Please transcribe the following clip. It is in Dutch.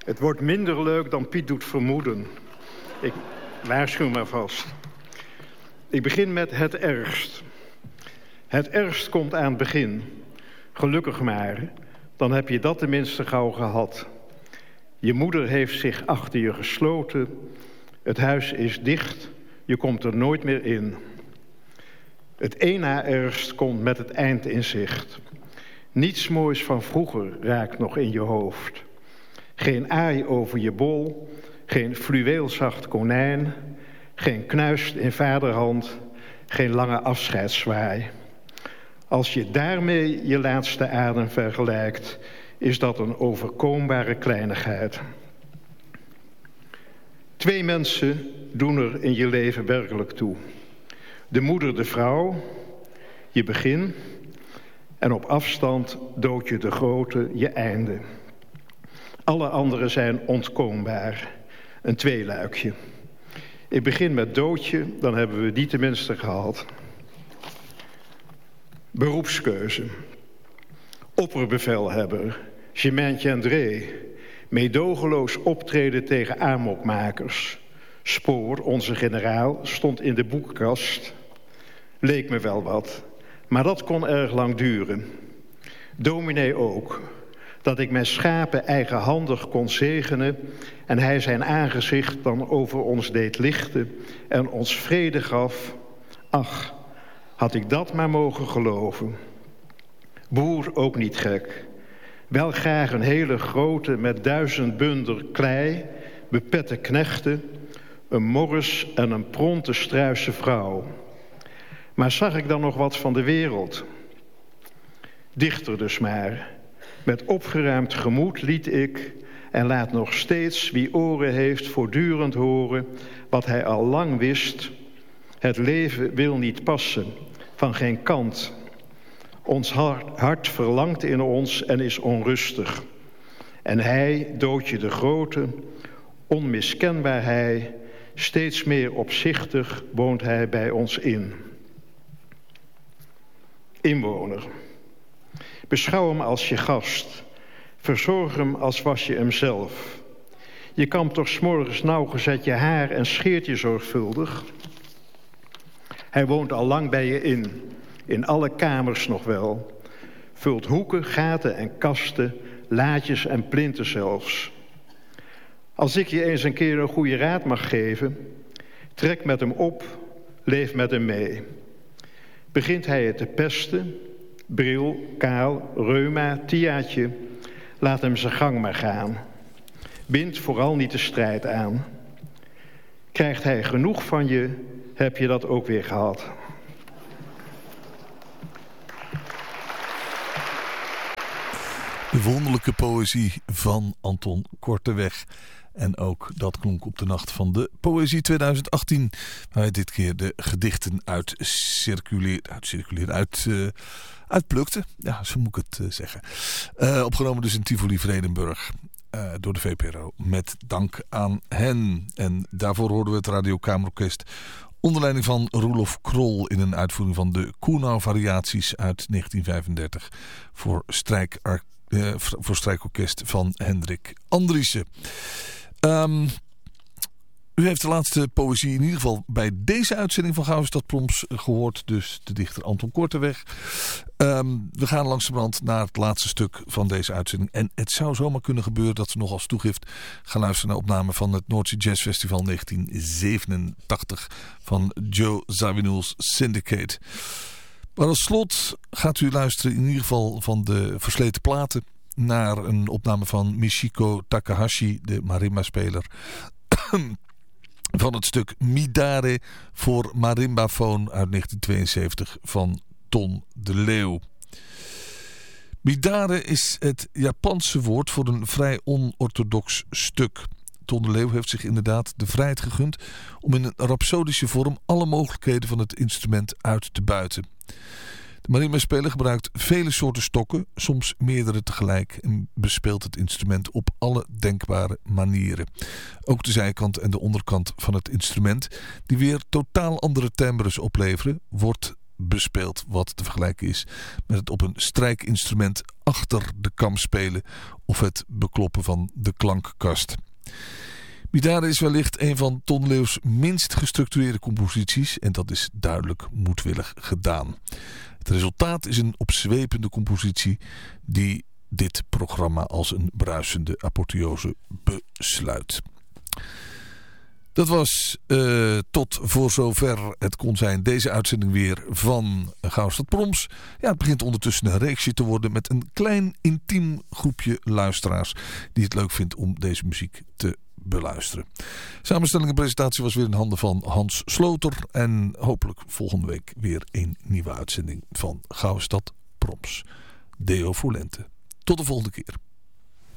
Het wordt minder leuk dan Piet doet vermoeden. Ik waarschuw maar vast. Ik begin met het ergst. Het ergst komt aan het begin. Gelukkig maar, dan heb je dat tenminste gauw gehad. Je moeder heeft zich achter je gesloten. Het huis is dicht, je komt er nooit meer in. Het een na ergst komt met het eind in zicht. Niets moois van vroeger raakt nog in je hoofd. Geen aai over je bol, geen fluweelzacht konijn, geen knuist in vaderhand, geen lange afscheidszwaai. Als je daarmee je laatste adem vergelijkt, is dat een overkombare kleinigheid. 2 mensen doen er in je leven werkelijk toe. De moeder, de vrouw, je begin, en op afstand dood je de grote, je einde. Alle anderen zijn ontkoombaar. Een tweeluikje. Ik begin met doodje, dan hebben we die tenminste gehad. Beroepskeuze. Opperbevelhebber. Germain André. Meedogenloos optreden tegen amokmakers. Spoor, onze generaal, stond in de boekenkast. Leek me wel wat. Maar dat kon erg lang duren. Dominee ook. Dat ik mijn schapen eigenhandig kon zegenen en hij zijn aangezicht dan over ons deed lichten en ons vrede gaf. Ach, had ik dat maar mogen geloven. Boer ook niet gek. Wel graag een hele grote met 1000 bunder klei, bepette knechten, een morris en een pronte struise vrouw. Maar zag ik dan nog wat van de wereld? Dichter dus maar. Met opgeruimd gemoed liet ik, en laat nog steeds wie oren heeft voortdurend horen, wat hij al lang wist. Het leven wil niet passen, van geen kant. Ons hart verlangt in ons en is onrustig. En hij, Doodje de Grote, onmiskenbaar hij, steeds meer opzichtig woont hij bij ons in. Inwoner. Beschouw hem als je gast. Verzorg hem als was je hem zelf. Je kampt toch 's morgens nauwgezet je haar en scheert je zorgvuldig. Hij woont al lang bij je in alle kamers nog wel. Vult hoeken, gaten en kasten, laadjes en plinten zelfs. Als ik je eens een keer een goede raad mag geven, trek met hem op, leef met hem mee. Begint hij je te pesten, bril, kaal, reuma, tiaatje, laat hem zijn gang maar gaan. Bind vooral niet de strijd aan. Krijgt hij genoeg van je, heb je dat ook weer gehad. De wonderlijke poëzie van Anton Korteweg. En ook dat klonk op de nacht van de Poëzie 2018. Waar hij dit keer de gedichten uitplukte. Ja, zo moet ik het zeggen. Opgenomen dus in Tivoli Vredenburg. Door de VPRO. Met dank aan hen. En daarvoor hoorden we het Radio Kamerorkest onder leiding van Roelof Krol in een uitvoering van de Kuhnau variaties uit 1935 voor strijkorkest van Hendrik Andriessen. U heeft de laatste poëzie in ieder geval bij deze uitzending van Gauwstad Proms gehoord. Dus de dichter Anton Korteweg. We gaan langzamerhand naar het laatste stuk van deze uitzending. En het zou zomaar kunnen gebeuren dat we nog als toegift gaan luisteren naar opname van het Noordzee Jazz Festival 1987 van Joe Zawinul's Syndicate. Maar als slot gaat u luisteren in ieder geval van de versleten platen naar een opname van Michiko Takahashi, de marimba-speler, van het stuk Midare voor marimbafoon uit 1972 van Ton de Leeuw. Midare is het Japanse woord voor een vrij onorthodox stuk. Ton de Leeuw heeft zich inderdaad de vrijheid gegund om in een rhapsodische vorm alle mogelijkheden van het instrument uit te buiten. De marimba-speler gebruikt vele soorten stokken, soms meerdere tegelijk, en bespeelt het instrument op alle denkbare manieren. Ook de zijkant en de onderkant van het instrument, die weer totaal andere timbres opleveren, wordt bespeelt wat te vergelijken is met het op een strijkinstrument achter de kam spelen of het bekloppen van de klankkast. Midare is wellicht een van Ton Leeuws minst gestructureerde composities en dat is duidelijk moedwillig gedaan. Het resultaat is een opzwepende compositie die dit programma als een bruisende apotheose besluit. Dat was tot voor zover het kon zijn deze uitzending weer van Gouden Proms. Ja, het begint ondertussen een reeksje te worden met een klein intiem groepje luisteraars die het leuk vindt om deze muziek te beluisteren. Samenstelling en presentatie was weer in handen van Hans Sloter en hopelijk volgende week weer een nieuwe uitzending van Gouden Proms. Deo Volente. Tot de volgende keer.